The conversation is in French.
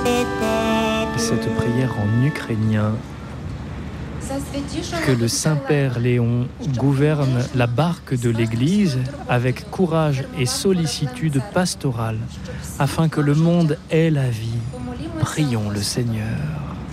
Cette prière en ukrainien. Que le Saint-Père Léon gouverne la barque de l'Église avec courage et sollicitude pastorale, afin que le monde ait la vie. Prions le Seigneur.